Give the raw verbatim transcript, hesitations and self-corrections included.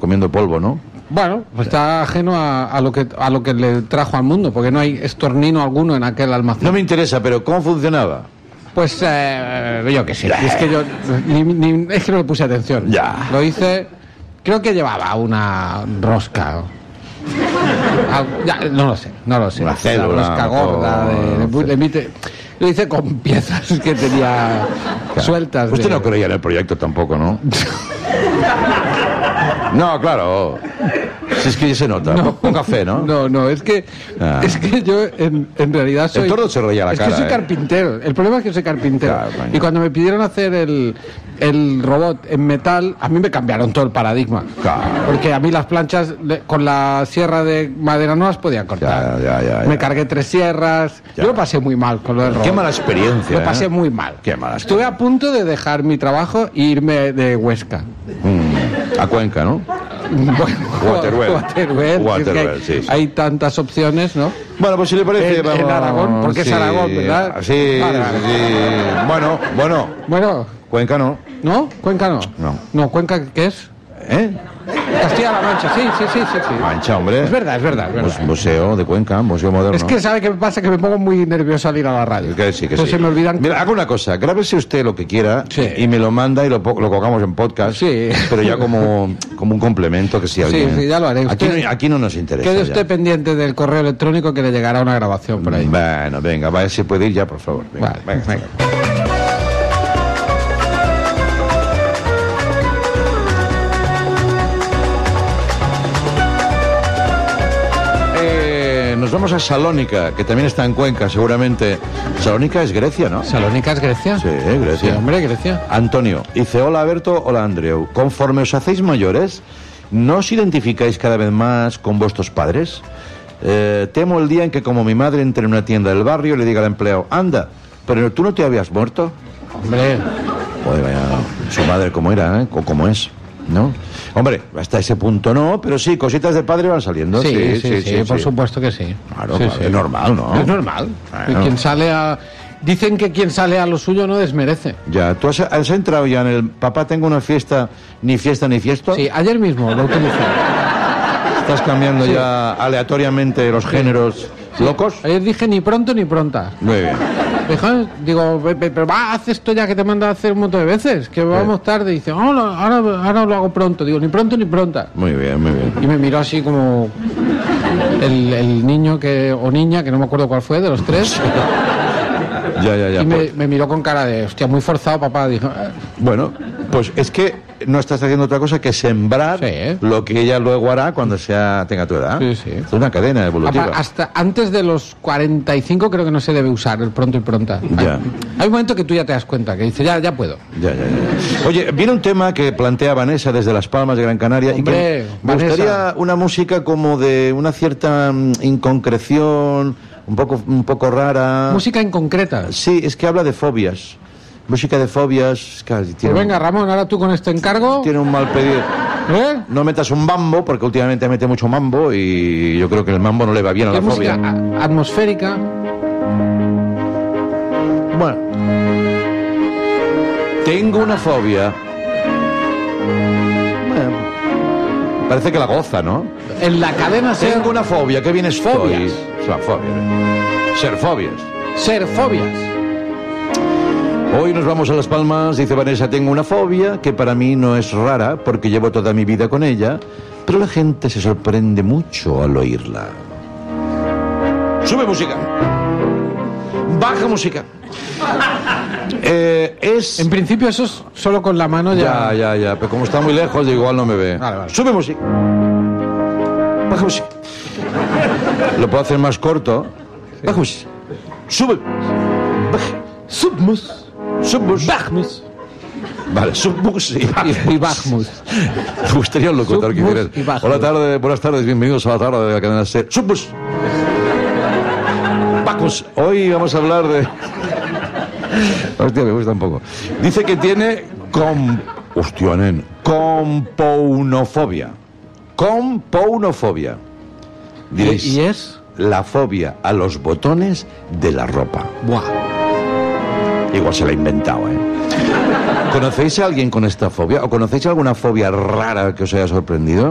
comiendo polvo, ¿no? Bueno, pues está ajeno a, a lo que a lo que le trajo al mundo, porque no hay estornino alguno en aquel almacén. No me interesa, pero ¿cómo funcionaba? Pues eh, yo qué sé, es que yo ni, ni, es que no le puse atención. Ya. Lo hice, creo que llevaba una rosca. Ah, ya, no lo sé, no lo sé. Una célula. Una rosca gorda. De, de, de, de, lo hice con piezas que tenía claro. sueltas. Usted de... no creía en el proyecto tampoco, ¿no? No, claro. Si es que ya se nota. No, con café, ¿no? No, no, es que ah. es que yo en, en realidad soy... El toro se reía la es cara. Es que soy ¿eh? carpintero. El problema es que soy carpintero. Claro, y cuando me pidieron hacer el, el robot en metal, a mí me cambiaron todo el paradigma. Claro. Porque a mí las planchas de, con la sierra de madera no las podía cortar. Ya, ya, ya, ya. Me cargué tres sierras. Ya. Yo lo pasé muy mal con lo del robot. Qué mala experiencia. Lo pasé ¿eh? muy mal. Qué mala Estuve a punto de dejar mi trabajo e irme de Huesca. Mm, a Cuenca, ¿no? Bueno, Waterwell. Waterwell, Waterwell, es que sí, hay, sí. hay tantas opciones, ¿no? Bueno, pues si le parece... En, vamos... en Aragón, porque sí, es Aragón, ¿verdad? Sí, vale, vale. sí. Bueno, bueno. Bueno. Cuenca no. ¿No? ¿Cuenca no? No. No, ¿Cuenca qué es? ¿Eh? Castilla-La Mancha, sí, sí, sí, sí, sí. Mancha, hombre. Es verdad, es verdad, es verdad. Museo de Cuenca, museo moderno. Es que sabe qué me pasa, que me pongo muy nervioso al ir a la radio. Que sí, que Entonces sí. se me olvidan... Mira, haga una cosa, grábese usted lo que quiera sí. y me lo manda y lo, lo colgamos en podcast. Sí. Pero ya como, como un complemento que si alguien... Sí, sí, ya lo haré. Aquí, usted, no, aquí no nos interesa. Quede ya. usted pendiente del correo electrónico que le llegará una grabación por ahí. Bueno, venga, vaya, si puede ir ya, por favor. Venga, vale, venga, venga. Nos vamos a Salónica, que también está en Cuenca, seguramente. Salónica es Grecia, ¿no? ¿Salónica es Grecia? Sí, Grecia. Sí, hombre, Grecia. Antonio, dice, hola Alberto, hola Andreu. Conforme os hacéis mayores, ¿no os identificáis cada vez más con vuestros padres? Eh, temo el día en que, como mi madre entre en una tienda del barrio, le diga al empleado, anda, pero tú no te habías muerto. Hombre. Joder, vaya, su madre cómo era, ¿eh? O cómo es, ¿no? Hombre, hasta ese punto no, pero sí, cositas de padre van saliendo. Sí, sí, sí, sí, sí por sí. supuesto que sí. Claro, sí, claro, sí. Es normal, ¿no? Es normal. Bueno. Quien sale a... Dicen que quien sale a lo suyo no desmerece. Ya, ¿tú has, has entrado ya en el papá tengo una fiesta, ni fiesta ni fiesta? Sí, ayer mismo lo utilicé. ¿Estás cambiando sí. ya aleatoriamente los géneros sí. locos? Ayer dije ni pronto ni pronta. Muy bien. Dijo, digo, pero va, haz esto ya que te manda a hacer un montón de veces, que vamos sí. tarde. Y dice, oh, ahora, ahora lo hago pronto. Digo, ni pronto ni pronta. Muy bien, muy bien. Y me miró así como el, el niño que o niña, que no me acuerdo cuál fue, de los tres. Ya, ya, ya. Y pues... me, me miró con cara de, hostia, muy forzado, papá. Dijo, eh. Bueno, pues es que no estás haciendo otra cosa que sembrar sí, ¿eh? lo que ella luego hará cuando sea tenga tu edad. Sí, sí. Es una cadena evolutiva. Hasta antes de los cuarenta y cinco creo que no se debe usar el pronto y pronta. Ya. Hay un momento que tú ya te das cuenta, que dices, ya, ya puedo. Ya, ya, ya. Oye, viene un tema que plantea Vanessa desde Las Palmas de Gran Canaria. Hombre, y que me Vanessa. gustaría una música como de una cierta um, inconcreción, un poco, un poco rara. Música inconcreta. Sí, es que habla de fobias. Música de fobias. Casi, pues venga, Ramón, ahora tú con este encargo. Tiene un mal pedido. ¿Eh? No metas un mambo, porque últimamente mete mucho mambo y yo creo que el mambo no le va bien a la música fobia. Atmosférica. Bueno. Tengo una fobia. Bueno, parece que la goza, ¿no? En la cadena ser... Tengo una fobia, ¿qué vienes fobias? O sea, fobias. Ser fobias. Ser fobias. Hoy nos vamos a Las Palmas, dice Vanessa, tengo una fobia que para mí no es rara porque llevo toda mi vida con ella, pero la gente se sorprende mucho al oírla. Sube música. Baja música. Eh, es... En principio eso es solo con la mano ya... Ya, ya, ya, pero como está muy lejos, igual no me ve. Vale, vale. Sube música. Baja música. Lo puedo hacer más corto. Sí. Baja música. Sube. Baja. Submus. Submus. Bajmus. Vale, Submus y Bajmus. Y Bajmus. Me gustaría un locutor que hiciera. Hola, tarde, buenas tardes, bienvenidos a la tarde de la cadena SER. Submus. Bajmus. Hoy vamos a hablar de... Hostia, me gusta un poco. Dice que tiene com... Hostia, nen. Compounofobia. Compounofobia. Diréis, ¿Y es? La fobia a los botones de la ropa. Buah. Igual se la ha inventado, ¿eh? ¿Conocéis a alguien con esta fobia? ¿O conocéis alguna fobia rara que os haya sorprendido?